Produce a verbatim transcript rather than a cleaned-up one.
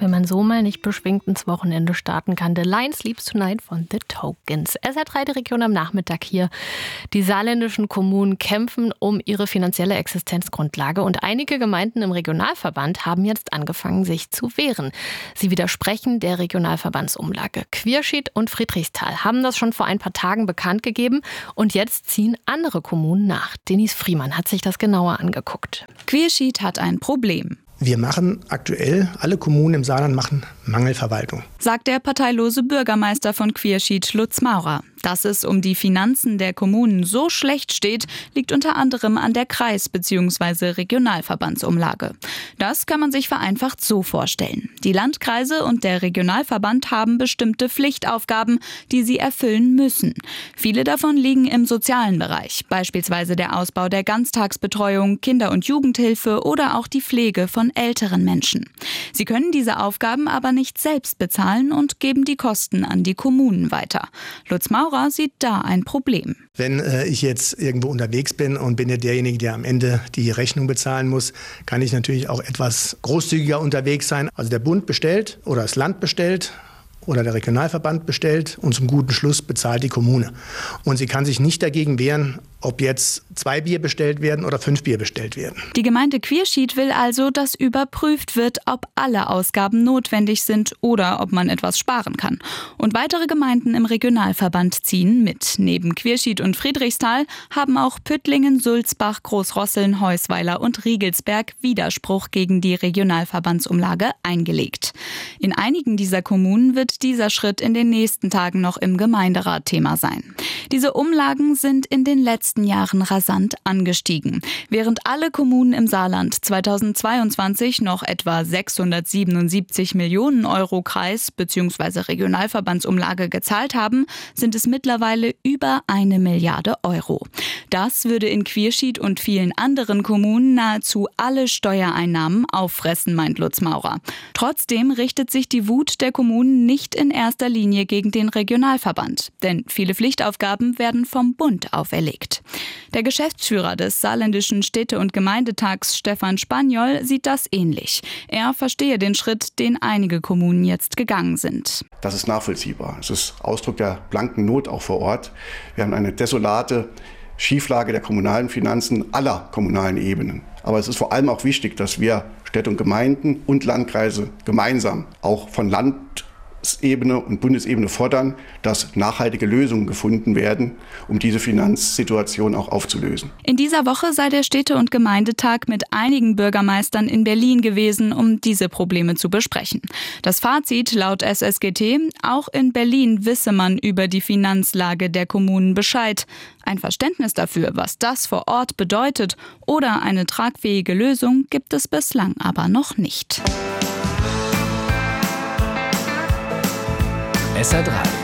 wenn man so mal nicht beschwingt ins Wochenende starten kann. The Lion Sleeps Tonight von The Tokens. S R drei, die Region am Nachmittag hier. Die saarländischen Kommunen kämpfen um ihre finanzielle Existenzgrundlage und einige Gemeinden im Regionalverband haben jetzt angefangen, sich zu wehren. Sie widersprechen der Regionalverbandsumlage. Quierschied und Friedrichsthal haben das schon vor ein paar Tagen bekannt gegeben und jetzt ziehen andere Kommunen nach. Denise Friemann hat sich das genauer angeguckt. Quierschied hat ein Problem. Wir machen aktuell, alle Kommunen im Saarland machen Mangelverwaltung, sagt der parteilose Bürgermeister von Quierschied, Lutz Maurer. Dass es um die Finanzen der Kommunen so schlecht steht, liegt unter anderem an der Kreis- bzw. Regionalverbandsumlage. Das kann man sich vereinfacht so vorstellen. Die Landkreise und der Regionalverband haben bestimmte Pflichtaufgaben, die sie erfüllen müssen. Viele davon liegen im sozialen Bereich, beispielsweise der Ausbau der Ganztagsbetreuung, Kinder- und Jugendhilfe oder auch die Pflege von älteren Menschen. Sie können diese Aufgaben aber nicht selbst bezahlen und geben die Kosten an die Kommunen weiter. Lutz Maurer sieht da ein Problem. Wenn äh, ich jetzt irgendwo unterwegs bin und bin ja derjenige, der am Ende die Rechnung bezahlen muss, kann ich natürlich auch etwas großzügiger unterwegs sein. Also der Bund bestellt oder das Land bestellt oder der Regionalverband bestellt und zum guten Schluss bezahlt die Kommune. Und sie kann sich nicht dagegen wehren, ob jetzt zwei Bier bestellt werden oder fünf Bier bestellt werden. Die Gemeinde Quierschied will also, dass überprüft wird, ob alle Ausgaben notwendig sind oder ob man etwas sparen kann. Und weitere Gemeinden im Regionalverband ziehen mit. Neben Quierschied und Friedrichsthal haben auch Püttlingen, Sulzbach, Großrosseln, Heusweiler und Riegelsberg Widerspruch gegen die Regionalverbandsumlage eingelegt. In einigen dieser Kommunen wird dieser Schritt in den nächsten Tagen noch im Gemeinderat Thema sein. Diese Umlagen sind in den letzten Jahren rasant angestiegen. Während alle Kommunen im Saarland zweitausendzweiundzwanzig noch etwa sechshundertsiebenundsiebzig Millionen Euro Kreis- bzw. Regionalverbandsumlage gezahlt haben, sind es mittlerweile über eine Milliarde Euro. Das würde in Quierschied und vielen anderen Kommunen nahezu alle Steuereinnahmen auffressen, meint Lutz Maurer. Trotzdem richtet sich die Wut der Kommunen nicht in erster Linie gegen den Regionalverband, denn viele Pflichtaufgaben werden vom Bund auferlegt. Der Geschäftsführer des Saarländischen Städte- und Gemeindetags, Stefan Spaniol, sieht das ähnlich. Er verstehe den Schritt, den einige Kommunen jetzt gegangen sind. Das ist nachvollziehbar. Es ist Ausdruck der blanken Not auch vor Ort. Wir haben eine desolate Schieflage der kommunalen Finanzen aller kommunalen Ebenen. Aber es ist vor allem auch wichtig, dass wir Städte und Gemeinden und Landkreise gemeinsam auch von Landesebene und Bundesebene fordern, dass nachhaltige Lösungen gefunden werden, um diese Finanzsituation auch aufzulösen. In dieser Woche sei der Städte- und Gemeindetag mit einigen Bürgermeistern in Berlin gewesen, um diese Probleme zu besprechen. Das Fazit laut S S G T: Auch in Berlin wisse man über die Finanzlage der Kommunen Bescheid. Ein Verständnis dafür, was das vor Ort bedeutet oder eine tragfähige Lösung, gibt es bislang aber noch nicht. S R drei